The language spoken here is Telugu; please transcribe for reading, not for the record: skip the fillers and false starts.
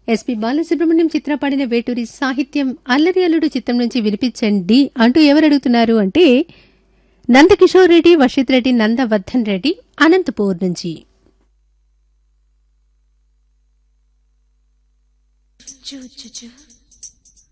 ఎస్పి బాలసుబ్రహ్మణ్యం చిత్ర పాడిన వేటూరి సాహిత్యం అల్లరి అల్లుడు చిత్రం నుంచి వినిపించండి అంటూ ఎవరు అడుగుతున్నారు అంటే నందకిషోర్ రెడ్డి, వర్షిత్ రెడ్డి, నందవర్ధన్ రెడ్డి అనంతపూర్ నుంచి. చూ